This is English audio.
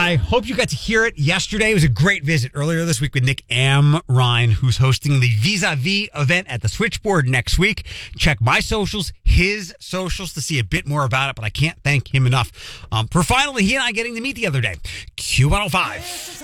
I hope you got to hear it yesterday. It was a great visit earlier this week with Nick Amrine, who's hosting the Vis-a-Vis event at the Switchboard next week. Check my socials, his socials to see a bit more about it, but I can't thank him enough for finally he and I getting to meet the other day. Q105.